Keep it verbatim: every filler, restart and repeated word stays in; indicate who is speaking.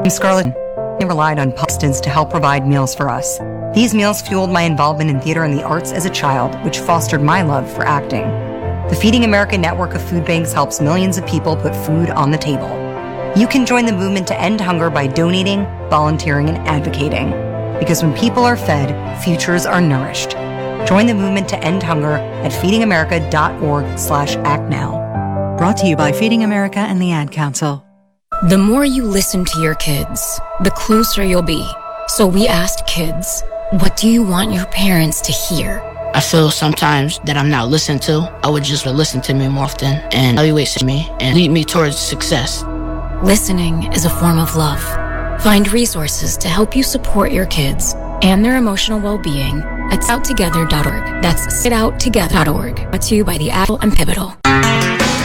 Speaker 1: I'm Scarlett. I relied on Paxton's to help provide meals for us. These meals fueled my involvement in theater and the arts as a child, which fostered my love for acting. The Feeding America network of food banks helps millions of people put food on the table. You can join the movement to end hunger by donating, volunteering, and advocating. Because when people are fed, futures are nourished. Join the movement to end hunger at feedingamerica.org slash act now.
Speaker 2: Brought to you by Feeding America and the Ad Council.
Speaker 3: The more you listen to your kids, the closer you'll be. So we asked kids, what do you want your parents to hear?
Speaker 4: I feel sometimes that I'm not listened to. I would just listen to me more often and evaluate me and lead me towards success.
Speaker 3: Listening is a form of love. Find resources to help you support your kids and their emotional well-being at sit out together dot org. That's sit out together dot org. Brought to you by the Apple and Pivotal.